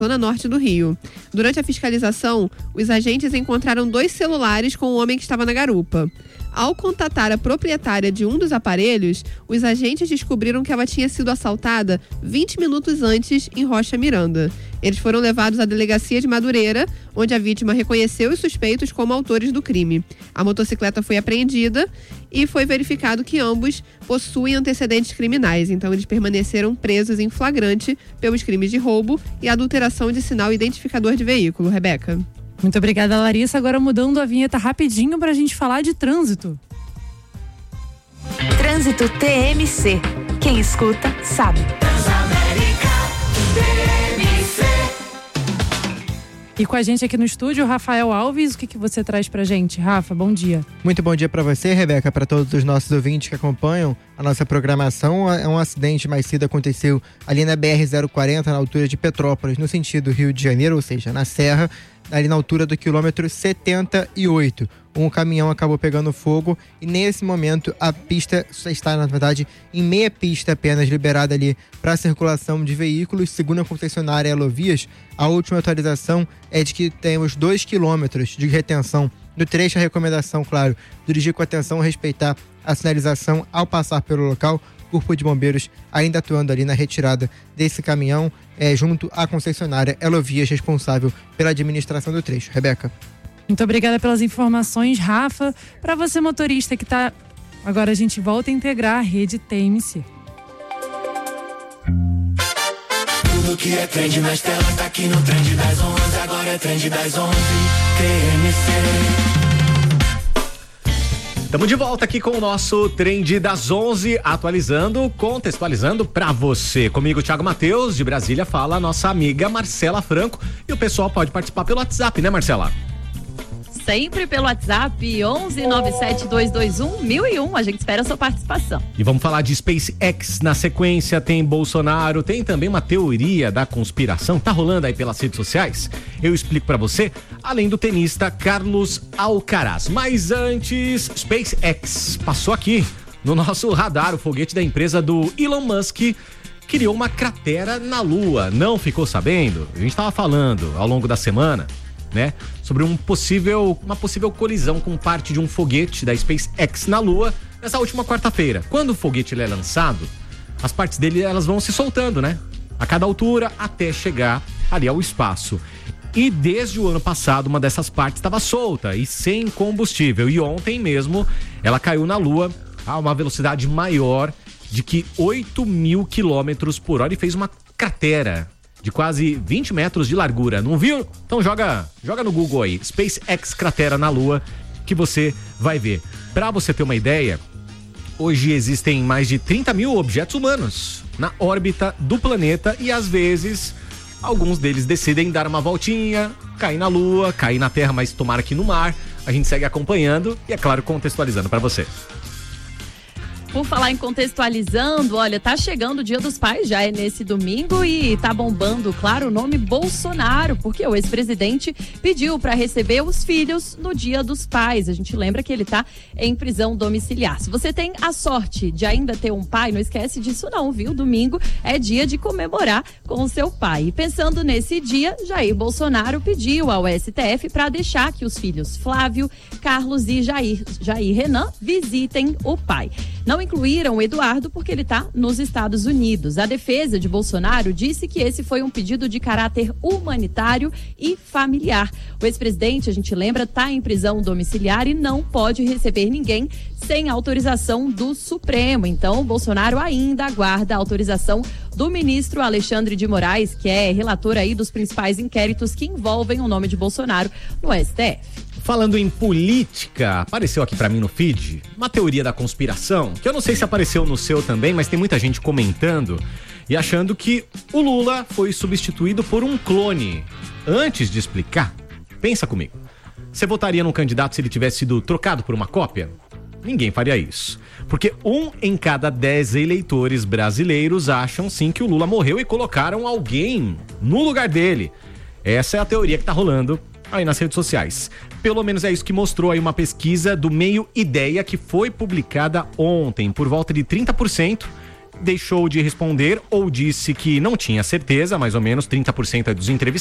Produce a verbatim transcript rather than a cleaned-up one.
zona norte do Rio. Durante a fiscalização, os agentes encontraram dois celulares com o homem que estava na garupa. Ao contatar a proprietária de um dos aparelhos, os agentes descobriram que ela tinha sido assaltada vinte minutos antes em Rocha Miranda. Eles foram levados à delegacia de Madureira, onde a vítima reconheceu os suspeitos como autores do crime. A motocicleta foi apreendida e foi verificado que ambos possuem antecedentes criminais. Então, eles permaneceram presos em flagrante pelos crimes de roubo e adulteração de sinal identificador de veículo. Rebeca. Muito obrigada, Larissa. Agora mudando a vinheta rapidinho para a gente falar de trânsito. Trânsito T M C. Quem escuta, sabe. Transamérica T M C. E com a gente aqui no estúdio, Rafael Alves. O que, que você traz pra gente? Rafa, bom dia. Muito bom dia para você, Rebeca, para todos os nossos ouvintes que acompanham a nossa programação. É um acidente mais cedo aconteceu ali na B R zero quarenta, na altura de Petrópolis, no sentido Rio de Janeiro, ou seja, na Serra, ali na altura do quilômetro setenta e oito. Um caminhão acabou pegando fogo e nesse momento a pista está, na verdade, em meia pista apenas, liberada ali para a circulação de veículos. Segundo a concessionária Elovias, a última atualização é de que temos dois quilômetros de retenção no trecho. A recomendação, claro, dirigir com atenção, respeitar a sinalização ao passar pelo local. Corpo de Bombeiros ainda atuando ali na retirada desse caminhão, é, junto à concessionária Elovias, responsável pela administração do trecho. Rebeca. Muito obrigada pelas informações, Rafa. Para você, motorista que tá... Agora a gente volta a integrar a rede T M C. Tudo que é trend nas telas tá aqui no Trend das onze. Agora é Trend das onze, T M C. Estamos de volta aqui com o nosso Trend das onze, atualizando, contextualizando pra você. Comigo, Thiago Matheus, de Brasília, fala a nossa amiga Marcela Franco. E o pessoal pode participar pelo WhatsApp, né, Marcela? Sempre pelo WhatsApp, onze nove sete dois dois um mil e um. A gente espera a sua participação. E vamos falar de SpaceX na sequência. Tem Bolsonaro, tem também uma teoria da conspiração. Tá rolando aí pelas redes sociais? Eu explico pra você, além do tenista Carlos Alcaraz. Mas antes, SpaceX passou aqui no nosso radar. O foguete da empresa do Elon Musk criou uma cratera na Lua. Não ficou sabendo? A gente tava falando ao longo da semana, né, sobre um possível, uma possível colisão com parte de um foguete da SpaceX na Lua nessa última quarta-feira. Quando o foguete ele é lançado, as partes dele elas vão se soltando, né, a cada altura até chegar ali ao espaço. E desde o ano passado uma dessas partes estava solta e sem combustível. E ontem mesmo ela caiu na Lua a uma velocidade maior de que oito mil quilômetros por hora e fez uma cratera de quase vinte metros de largura. Não viu? Então joga, joga no Google aí, SpaceX cratera na Lua, que você vai ver. Para você ter uma ideia, hoje existem mais de trinta mil objetos humanos na órbita do planeta e às vezes alguns deles decidem dar uma voltinha, cair na Lua, cair na Terra, mas tomara que no mar. A gente segue acompanhando e, é claro, contextualizando para você. Por falar em contextualizando, olha, tá chegando o Dia dos Pais, já é nesse domingo e tá bombando, claro, o nome Bolsonaro, porque o ex-presidente pediu para receber os filhos no Dia dos Pais. A gente lembra que ele tá em prisão domiciliar. Se você tem a sorte de ainda ter um pai, não esquece disso não, viu? Domingo é dia de comemorar com o seu pai. E pensando nesse dia, Jair Bolsonaro pediu ao S T F para deixar que os filhos Flávio, Carlos e Jair, Jair Renan visitem o pai. Não incluíram o Eduardo porque ele está nos Estados Unidos. A defesa de Bolsonaro disse que esse foi um pedido de caráter humanitário e familiar. O ex-presidente, a gente lembra, está em prisão domiciliar e não pode receber ninguém sem autorização do Supremo. Então, Bolsonaro ainda aguarda a autorização do ministro Alexandre de Moraes, que é relator aí dos principais inquéritos que envolvem o nome de Bolsonaro no S T F. Falando em política, apareceu aqui pra mim no feed uma teoria da conspiração, que eu não sei se apareceu no seu também, mas tem muita gente comentando e achando que o Lula foi substituído por um clone. Antes de explicar, pensa comigo. Você votaria num candidato se ele tivesse sido trocado por uma cópia? Ninguém faria isso. Porque um em cada dez eleitores brasileiros acham sim que o Lula morreu e colocaram alguém no lugar dele. Essa é a teoria que tá rolando aí nas redes sociais. Pelo menos é isso que mostrou aí uma pesquisa do Meio Ideia que foi publicada ontem. Por volta de trinta por cento deixou de responder ou disse que não tinha certeza, mais ou menos trinta por cento dos entrevistados.